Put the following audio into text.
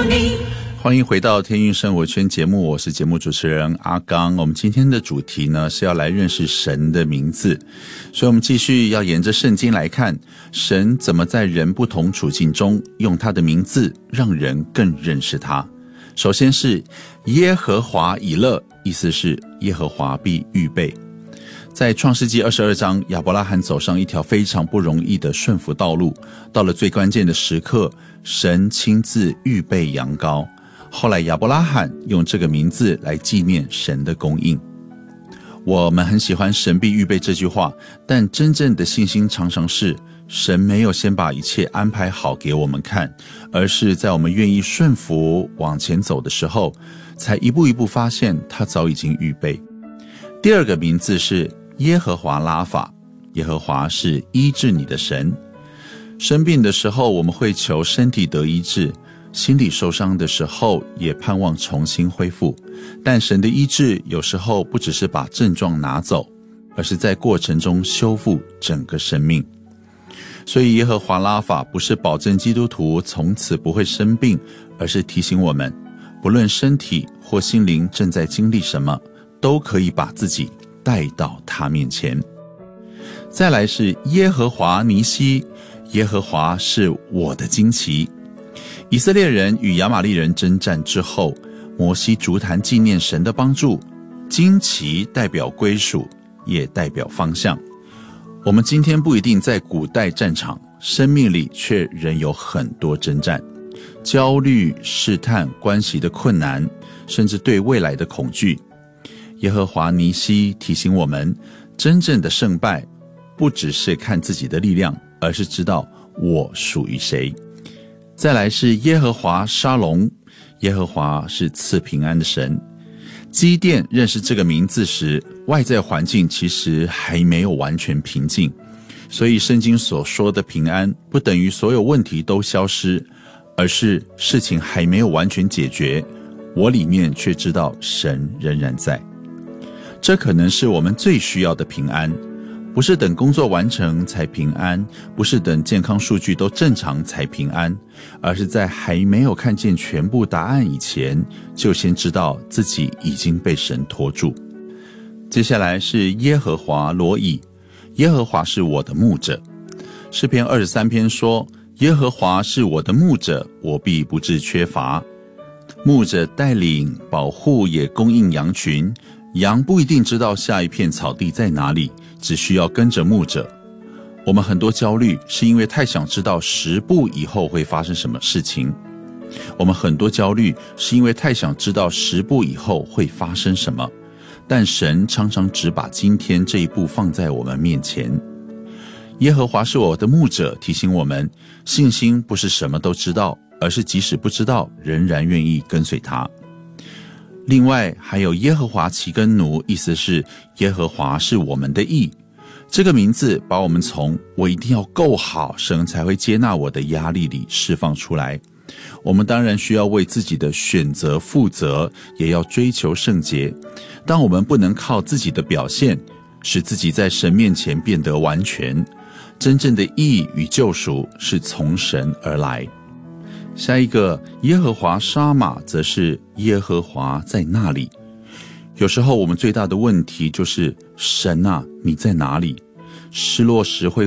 你。 欢迎回到天运生活圈节目，我是节目主持人阿刚。我们今天的主题呢是要来认识神的名字，所以我们继续要沿着圣经来看神怎么在人不同处境中用他的名字让人更认识他。首先是耶和华以勒，意思是耶和华必预备。在创世纪22章，亚伯拉罕走上一条非常不容易的顺服道路，到了最关键的时刻，神亲自预备羊羔。后来亚伯拉罕用这个名字来纪念神的供应。我们很喜欢神必预备这句话，但真正的信心常常是神没有先把一切安排好给我们看，而是在我们愿意顺服往前走的时候，才一步一步发现他早已经预备。第二个名字是耶和华拉法，耶和华是医治你的神。生病的时候我们会求身体得医治，心理受伤的时候也盼望重新恢复，但神的医治有时候不只是把症状拿走，而是在过程中修复整个生命。所以耶和华拉法不是保证基督徒从此不会生病，而是提醒我们不论身体或心灵正在经历什么，都可以把自己带到他面前。再来是耶和华尼西，耶和华是我的旌旗。以色列人与亚玛力人征战之后，摩西筑坛纪念神的帮助，旌旗代表归属，也代表方向。我们今天不一定在古代战场，生命里却仍有很多征战，焦虑、试探、关系的困难，甚至对未来的恐惧。耶和华尼西提醒我们，真正的胜败不只是看自己的力量，而是知道我属于谁。再来是耶和华沙龙，耶和华是赐平安的神。基甸认识这个名字时，外在环境其实还没有完全平静，所以圣经所说的平安不等于所有问题都消失，而是事情还没有完全解决，我里面却知道神仍然在。这可能是我们最需要的平安，不是等工作完成才平安，不是等健康数据都正常才平安，而是在还没有看见全部答案以前，就先知道自己已经被神托住。接下来是耶和华罗以，耶和华是我的牧者。诗篇23篇说，耶和华是我的牧者，我必不致缺乏。牧者带领、保护也供应羊群，羊不一定知道下一片草地在哪里，只需要跟着牧者。我们很多焦虑是因为太想知道10步以后会发生什么事情，我们很多焦虑是因为太想知道10步以后会发生什么，但神常常只把今天这一步放在我们面前。耶和华是我的牧者，提醒我们，信心不是什么都知道，而是即使不知道，仍然愿意跟随他。另外还有耶和华其根奴，意思是耶和华是我们的义。这个名字把我们从我一定要够好，神才会接纳我的压力里释放出来。我们当然需要为自己的选择负责，也要追求圣洁。但我们不能靠自己的表现，使自己在神面前变得完全。真正的义与救赎是从神而来。下一个耶和华沙玛，则是耶和华在那里。有时候我们最大的问题就是，神啊，你在哪里？失落时会